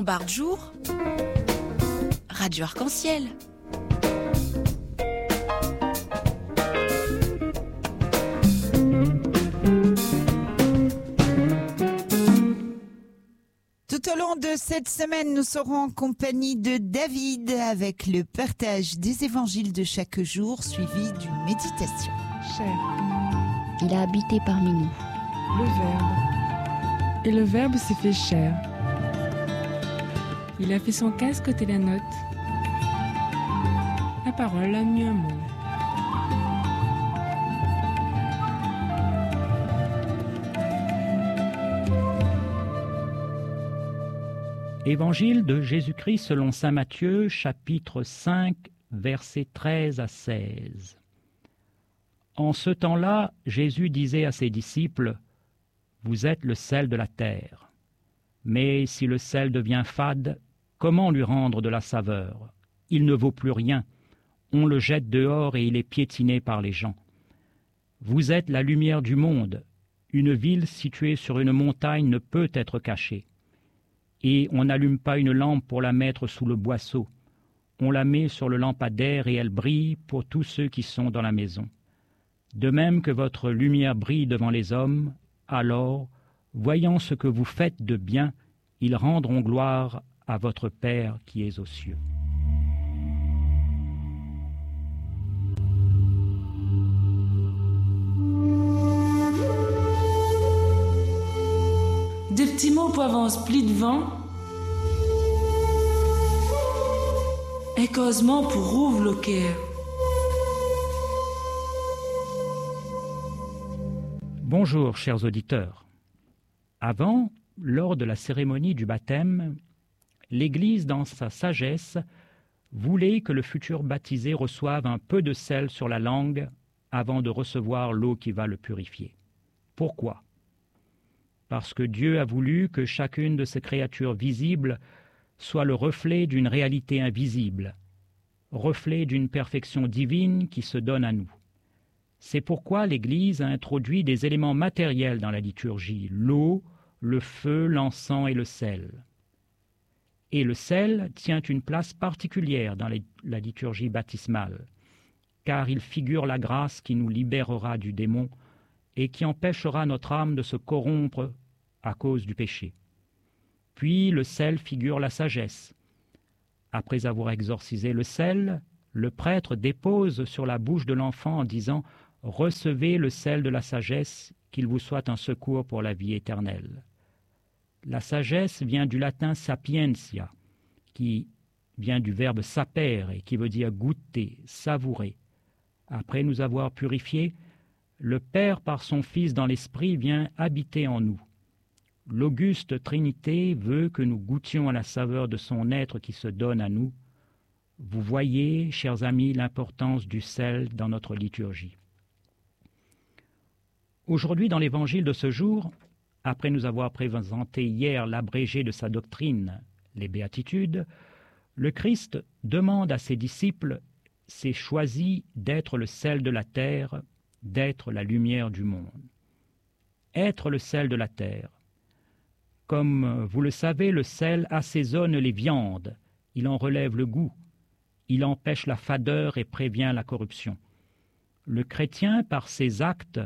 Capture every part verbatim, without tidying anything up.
Bombarde Jour, Radio Arc-en-Ciel. Tout au long de cette semaine, nous serons en compagnie de David avec le partage des évangiles de chaque jour suivi d'une méditation. Cher. Il a habité parmi nous. Le Verbe. Et le Verbe s'est fait chair. Il a fait son casque côté la note. La parole a mis un mot. Évangile de Jésus-Christ selon saint Matthieu, chapitre cinq, versets treize à seize. En ce temps-là, Jésus disait à ses disciples : « Vous êtes le sel de la terre. Mais si le sel devient fade, comment lui rendre de la saveur ? Il ne vaut plus rien. On le jette dehors et il est piétiné par les gens. Vous êtes la lumière du monde. Une ville située sur une montagne ne peut être cachée. Et on n'allume pas une lampe pour la mettre sous le boisseau. On la met sur le lampadaire et elle brille pour tous ceux qui sont dans la maison. De même que votre lumière brille devant les hommes, alors, voyant ce que vous faites de bien, ils rendront gloire à votre Père qui est aux cieux. » Des petits mots pour avance pli devant. Et causement pour rouvre le cœur. Bonjour, chers auditeurs. Avant, lors de la cérémonie du baptême, l'Église, dans sa sagesse, voulait que le futur baptisé reçoive un peu de sel sur la langue avant de recevoir l'eau qui va le purifier. Pourquoi ? Parce que Dieu a voulu que chacune de ces créatures visibles soit le reflet d'une réalité invisible, reflet d'une perfection divine qui se donne à nous. C'est pourquoi l'Église a introduit des éléments matériels dans la liturgie, l'eau, le feu, l'encens et le sel. Et le sel tient une place particulière dans la liturgie baptismale, car il figure la grâce qui nous libérera du démon et qui empêchera notre âme de se corrompre à cause du péché. Puis le sel figure la sagesse. Après avoir exorcisé le sel, le prêtre dépose sur la bouche de l'enfant en disant « Recevez le sel de la sagesse, qu'il vous soit un secours pour la vie éternelle. » La sagesse vient du latin sapientia, qui vient du verbe sapere et qui veut dire goûter, savourer. Après nous avoir purifiés, le Père, par son Fils dans l'Esprit, vient habiter en nous. L'auguste Trinité veut que nous goûtions à la saveur de son être qui se donne à nous. Vous voyez, chers amis, l'importance du sel dans notre liturgie. Aujourd'hui, dans l'Évangile de ce jour, après nous avoir présenté hier l'abrégé de sa doctrine, les béatitudes, le Christ demande à ses disciples « C'est choisi d'être le sel de la terre », d'être la lumière du monde. Être le sel de la terre. Comme vous le savez, le sel assaisonne les viandes, il en relève le goût, il empêche la fadeur et prévient la corruption. Le chrétien, par ses actes,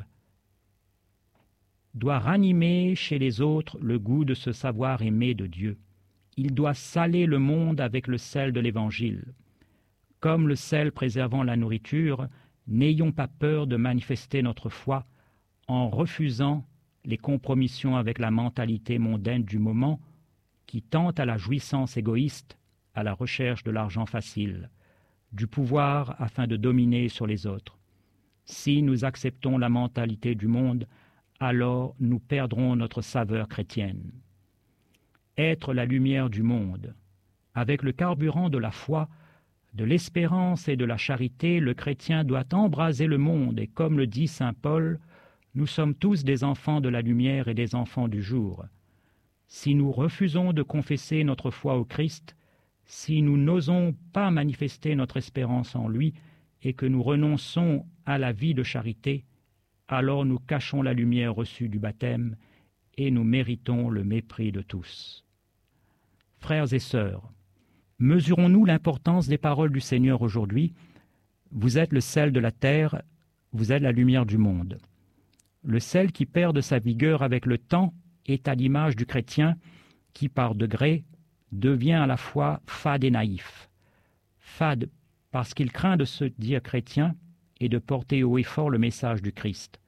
doit ranimer chez les autres le goût de se savoir aimé de Dieu. Il doit saler le monde avec le sel de l'Évangile. Comme le sel préservant la nourriture, n'ayons pas peur de manifester notre foi en refusant les compromissions avec la mentalité mondaine du moment qui tente à la jouissance égoïste, à la recherche de l'argent facile, du pouvoir afin de dominer sur les autres. Si nous acceptons la mentalité du monde, alors nous perdrons notre saveur chrétienne. Être la lumière du monde, avec le carburant de la foi, de l'espérance et de la charité, le chrétien doit embraser le monde et comme le dit saint Paul, nous sommes tous des enfants de la lumière et des enfants du jour. Si nous refusons de confesser notre foi au Christ, si nous n'osons pas manifester notre espérance en lui et que nous renonçons à la vie de charité, alors nous cachons la lumière reçue du baptême et nous méritons le mépris de tous. Frères et sœurs, mesurons-nous l'importance des paroles du Seigneur aujourd'hui. Vous êtes le sel de la terre, vous êtes la lumière du monde. Le sel qui perd de sa vigueur avec le temps est à l'image du chrétien qui, par degrés, devient à la fois fade et naïf. Fade parce qu'il craint de se dire chrétien et de porter haut et fort le message du Christ.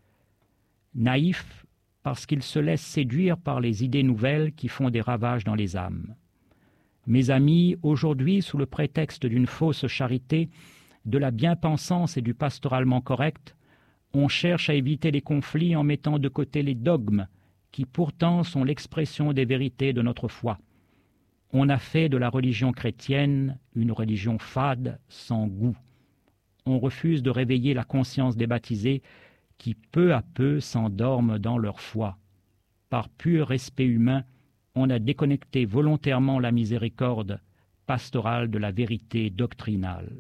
Naïf parce qu'il se laisse séduire par les idées nouvelles qui font des ravages dans les âmes. Mes amis, aujourd'hui, sous le prétexte d'une fausse charité, de la bien-pensance et du pastoralement correct, on cherche à éviter les conflits en mettant de côté les dogmes qui pourtant sont l'expression des vérités de notre foi. On a fait de la religion chrétienne une religion fade, sans goût. On refuse de réveiller la conscience des baptisés qui peu à peu s'endorment dans leur foi. Par pur respect humain, on a déconnecté volontairement la miséricorde pastorale de la vérité doctrinale.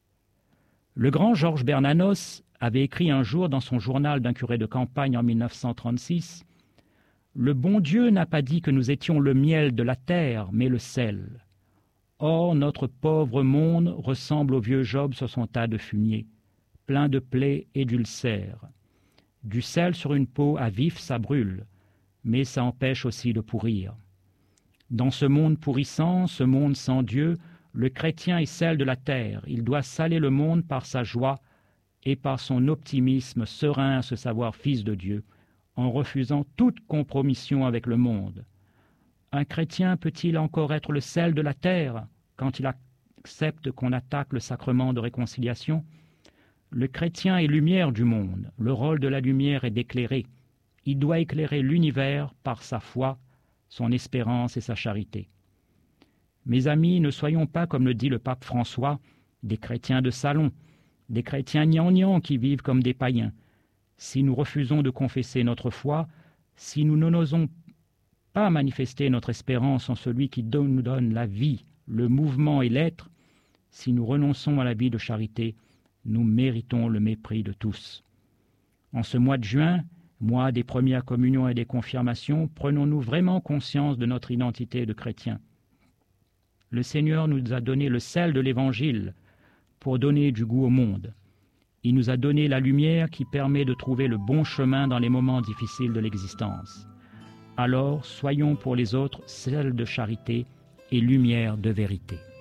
Le grand Georges Bernanos avait écrit un jour dans son journal d'un curé de campagne en mille neuf cent trente-six « Le bon Dieu n'a pas dit que nous étions le miel de la terre, mais le sel. Or, notre pauvre monde ressemble au vieux Job sur son tas de fumier, plein de plaies et d'ulcères. Du sel sur une peau à vif, ça brûle, mais ça empêche aussi de pourrir. Dans ce monde pourrissant, ce monde sans Dieu, le chrétien est sel de la terre. Il doit saler le monde par sa joie et par son optimisme serein à se savoir fils de Dieu, en refusant toute compromission avec le monde. Un chrétien peut-il encore être le sel de la terre quand il accepte qu'on attaque le sacrement de réconciliation? Le chrétien est lumière du monde. Le rôle de la lumière est d'éclairer. Il doit éclairer l'univers par sa foi, son espérance et sa charité. Mes amis, ne soyons pas, comme le dit le pape François, des chrétiens de salon, des chrétiens gnangnans qui vivent comme des païens. Si nous refusons de confesser notre foi, si nous n'osons pas manifester notre espérance en celui qui donne, nous donne la vie, le mouvement et l'être, si nous renonçons à la vie de charité, nous méritons le mépris de tous. En ce mois de juin, mois des premières communions et des confirmations, prenons-nous vraiment conscience de notre identité de chrétiens. Le Seigneur nous a donné le sel de l'Évangile pour donner du goût au monde. Il nous a donné la lumière qui permet de trouver le bon chemin dans les moments difficiles de l'existence. Alors, soyons pour les autres sel de charité et lumière de vérité.